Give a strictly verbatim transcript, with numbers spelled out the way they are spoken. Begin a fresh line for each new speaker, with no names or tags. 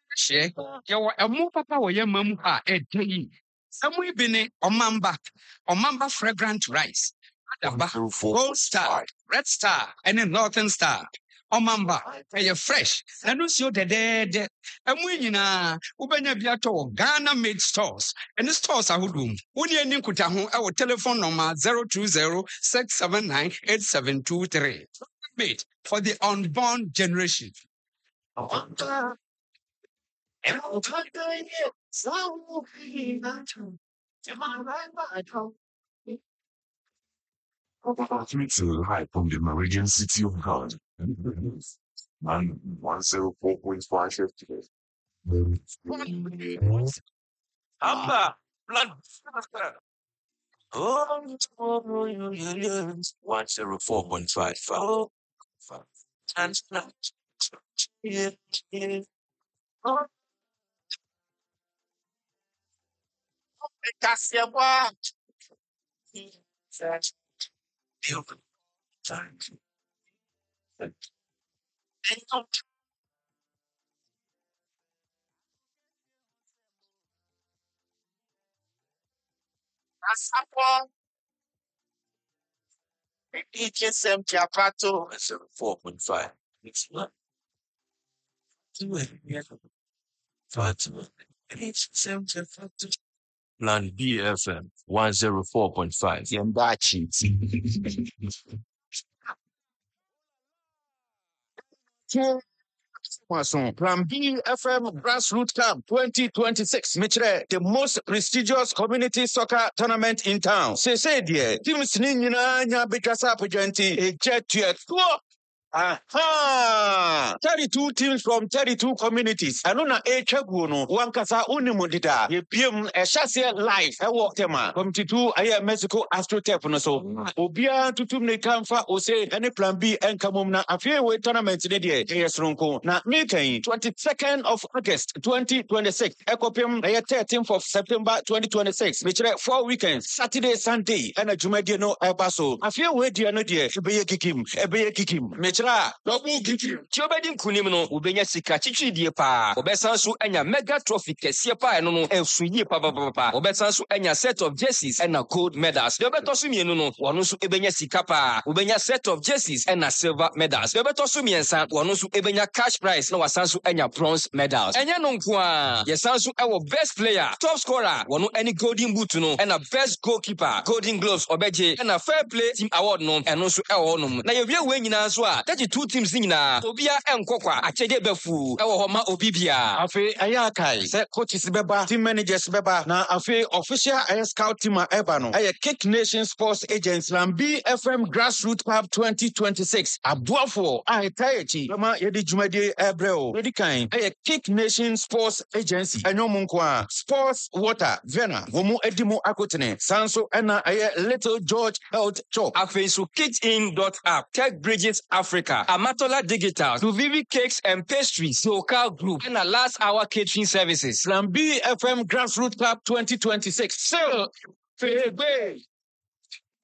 Share. Your a more papa or your mum are a day. Some we been Omamba, Omamba fragrant rice. Adaba, Gold Star, Red Star, and a Northern Star. Omamba, and you're fresh. And no so the dead. And we in a Ubenya Biato, Ghana made stores. And the stores are Hudum. Uni and Ninkutahu, our telephone number zero two zero six seven nine eight seven two three. Made for the unborn generation.
Welcome to High from the Meridian City of God. Man, one zero four point five fifty.
Amba, blood. Oh, one zero four point five five. And yeah, yeah. Oh, that's your what? That's beautiful. Thank you. And not that's what. It just some Japato. Zero four point five. It's not. Do it. Yeah. Fatima. It's some Japato. Plan B F M one zero four point five. Yambachi. Plan B F M Grassroots Camp twenty twenty-six. Michre, the most prestigious community soccer tournament in town. Say, say, dear, teams Nina, Bikasa Pujenti, a jet to Aha! thirty-two teams from thirty-two communities. I know na a chebuno, one kasa unimodida, ye P M a chassis life, I walk them. Committee two, I am Mexico Astrotep no so. Obia to tum ne kamfa, o say, any plan B and Kamumna, a few way tournament in the day, yes, Ronco. Na Milkay, twenty-second of August, twenty twenty-six. Ecopim, a thirteenth of September, twenty twenty-six. Which four weekends, Saturday, Sunday, and a Jumadiano Abaso. A few way, dear, no dear, to be a kikim, a be a kikim. Double kikim. Chobedin Kunimino, Ubenya Sika, Chichi dear pa, Obesansu and your mega trophy, Kesiapa, no, and Suyi Papa Papa, Obesansu and your set of jerseys and a gold medals. The Betosumi no, Wanusu Ebenya Sikapa, Ubenya set of jerseys and a silver medals. The Betosumi and San, Wanusu Ebenya cash prize, no Wasansu and your bronze medals. And Yanunkwa, Yasansu, our best player, top scorer, Wanu any golden boot no, and a best goalkeeper, golden gloves, Obeje, and a fair play team award no, and also our no. Now you're winning as well. thirty-two teams in na Obia and Kokwa, Achede Befu, our Homa Obibia. Afe Ayakai, set coaches beba, team managers beba, na Afe official air scout team ebano. Aye Kick Nation Sports Agents Lam B F M Grassroots Club twenty twenty-six. Abduafo, Aye Taichi, Lama Yedi Jumadi Ebreo, Yedi Kain, Aye Kick Nation Sports Agency, Anomunkwa, Sports Water, Vena, Homo Edimo Akotene, Sanso Anna Aye Little George Health Chop. Afe so kicksin dot app, Tech Bridges Africa, Amatola Digital, Luvivi Cakes and Pastries, Local Group, and a last hour catering services. Lam B F M Grassroots Club twenty twenty-six. So, Febe.